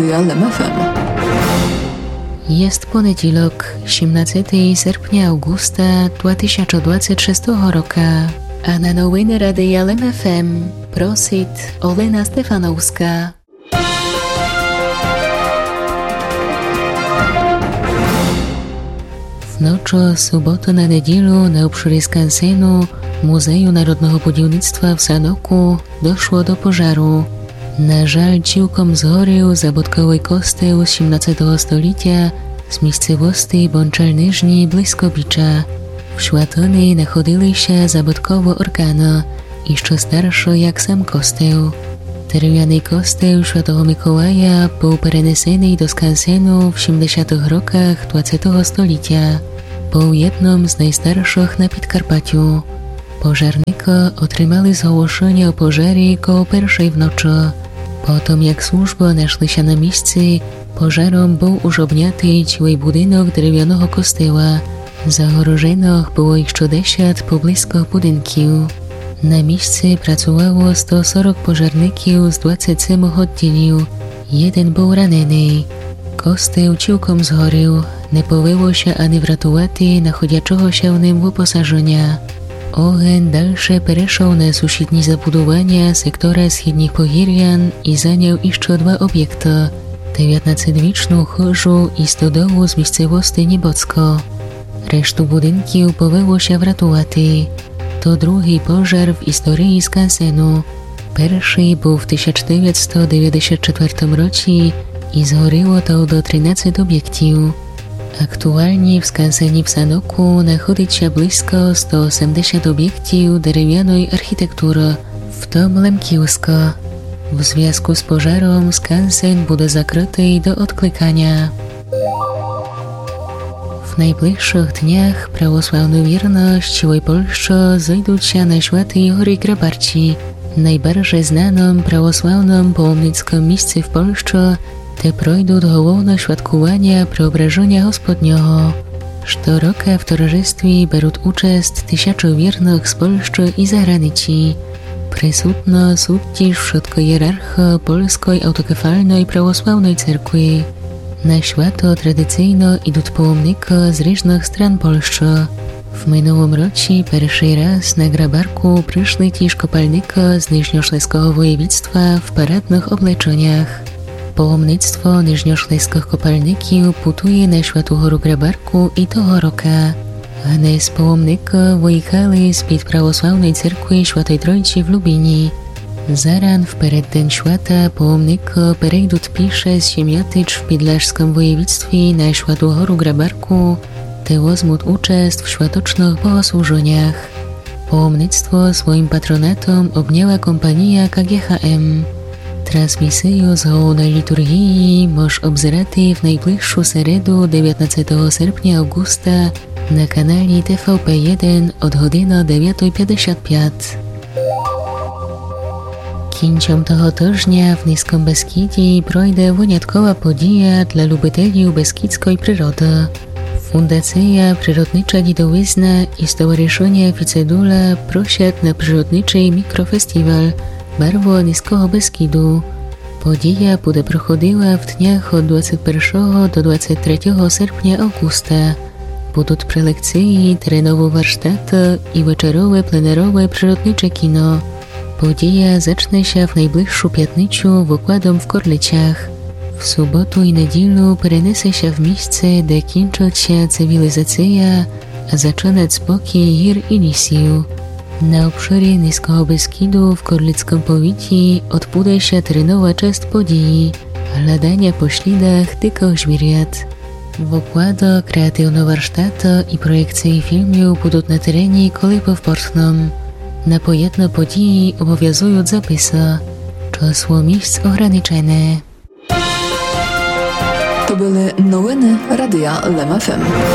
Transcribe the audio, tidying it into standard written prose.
Lem FM. Jest poniedziałek, 17 sierpnia Augusta 2026 roku, a na nowiny Radia Lem FM prosit Olena Stefanowska. W nocy soboty na niedzielę na obszarze skansenu Muzeum Narodnego Budownictwa w Sanoku doszło do pożaru. Na żal ciłkom zgorał zabytkowy kościół z XVIII stulecia z miejscowości Bączalnyżni blisko Bicza. W świątyni nachodzili się zabytkowe organy, jeszcze starsze jak sam kościół. Drewniany kościół Świętego Mikołaja był przeniesiony do skansenu w 70. rokach XX stulecia. Był jednym z najstarszych na Podkarpaciu. Pożarniki otrzymali zgłoszenie o pożarze koło pierwszej w nocy. Potem jak służby naszli się na miejscu, pożarem był już obniaty cały budynek drewnianego kościoła. Zagrożonych było jeszcze 10 pobliskich budynków. Na miejscu pracowało 140 pożarników z 27 oddziałów. Jeden był ranny. Kościół ciłkom zgorał. Nie powiło się ani wratować nachodzącego się w nim wyposażenia. Ogień dalsze przeszedł na sąsiednie zabudowania sektora wschodnich Pogirian i zajął jeszcze 2 obiekty, 19-wieczną chórzu i stodołu z miejscowości Niebocko. Resztu budynków powiło się wratować. To drugi pożar w historii skansenu. Pierwszy był w 1994 roku i zgorło to do 13 obiektów. Aktualnie w skansenie w Sanoku nachodzi się blisko 180 obiektów drewnianej architektury, w tym Lemkiewsko. W związku z pożarem skansen będzie zakryty do odklikania. W najbliższych dniach prawosławna wierność całej Polsce zejdą się na świętej Hory Grabarci, najbardziej znanym prawosławnym pałomnickim miejscu w Polsce. Te projdą do główne świadkowania Preobrażenia Gospodniego. Co roku w towarzystwie biorą uczest 1000 wiernych z Polski i zagranicy. Przysutno są też wszystkie hierarchy Polskiej Autokefalnej Prawosławnej Cerkwi. Na święto tradycyjnie idą pałomniki z różnych stron Polski. W minionym roku pierwszy raz na Grabarku przyszli też kopalniki z Niżniośląskiego województwa w paradnych obleczeniach. Pałomnictwo niżniośląskich kopalników putuje na Świętą Górę Grabarku i tego roku. A z pałomniki wyjechali z prawosławnej cerkwi Świętej Trójcy w Lubinie. Zaraz w przeddzień święta pałomniki przejdą pisze z Siemiatycz w Podlaskim województwie na Świętą Górę Grabarku, te wezmą uczest w świętocznych bogosłużeniach. Pałomnictwo swoim patronatom objęła kompania KGHM. Transmisję z głównej liturgii możesz obzerać w najbliższą środę 19 sierpnia Augusta na kanale TVP1 od godziny 9:55. Końcem tego tygodnia w Niskim Beskidzie projdzie wyjątkowa podija dla lubicieli beskidzkiej przyrody. Fundacja Przyrodnicza Dziedowiizna i Stowarzyszenie Ficedula proszą na przyrodniczy mikrofestiwal Barwo Niskiego Beskidu. Podija będzie prochodziła w dniach od 21 do 23 sierpnia Augusta. Będą prelekcje, terenowe warsztaty i wieczorowe plenerowe przyrodnicze kino. Podija zacznie się w najbliższą piątnicę wykładem w Korlicach. W sobotę i niedzielę przeniesie się w miejsce, gdzie kończy się cywilizacja, a zaczyna spokój hir i lisów. Na obszarze Niskiego Beskidu w Korlickim powiecie odbędzie się terenowa część podii, hladania po śladach dykich zwierząt. Wykłady, kreatywne warsztaty i projekcje filmów będą na terenie Kolipów Portnym. Na pojedne podii obowiązują zapisy. Czasło miejsc ograniczone. To były nowiny Radia Lem FM.